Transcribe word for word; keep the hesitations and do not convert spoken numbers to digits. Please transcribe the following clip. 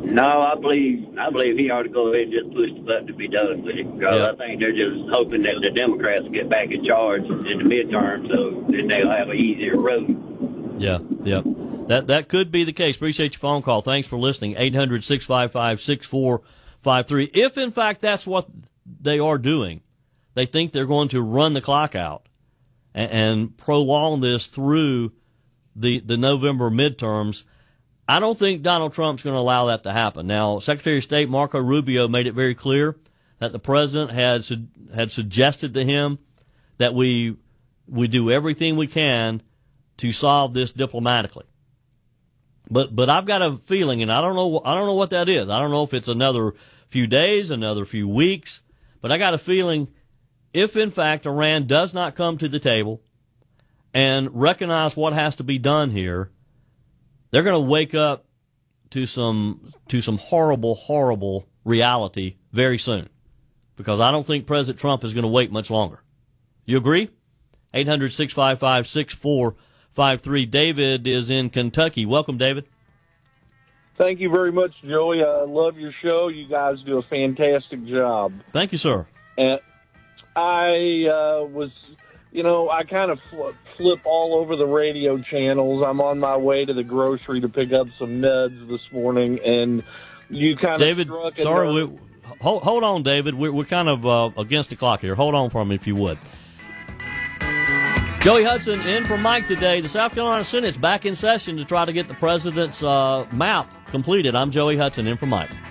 No, I believe I believe he ought to go ahead and just push the button to be done with it. Because Yeah. I think they're just hoping that the Democrats get back in charge in the midterm, so then they'll have an easier road. Yeah, yeah. That that could be the case. Appreciate your phone call. Thanks for listening. eight hundred, six five five, six four five three. If, in fact, that's what they are doing, they think they're going to run the clock out and, and prolong this through the, the November midterms, I don't think Donald Trump's going to allow that to happen. Now, Secretary of State Marco Rubio made it very clear that the president had su- had suggested to him that we we do everything we can to solve this diplomatically. But but I've got a feeling, and I don't know I don't know what that is. I don't know if it's another few days, another few weeks, but I got a feeling if in fact Iran does not come to the table and recognize what has to be done here, they're going to wake up to some to some horrible, horrible reality very soon, because I don't think President Trump is going to wait much longer. You agree? eight hundred, six five five, six four five three. David is in Kentucky. Welcome, David. Thank you very much, Joey. I love your show. You guys do a fantastic job. Thank you, sir. And I uh, was, you know, I kind of flip, flip all over the radio channels. I'm on my way to the grocery to pick up some meds this morning, and you kind David, of struck sorry, another- we, hold, hold on, David. We're, we're kind of uh, against the clock here. Hold on for me, if you would. Joey Hudson in for Mike today. The South Carolina Senate's back in session to try to get the president's uh, map completed. I'm Joey Hudson in for Mike.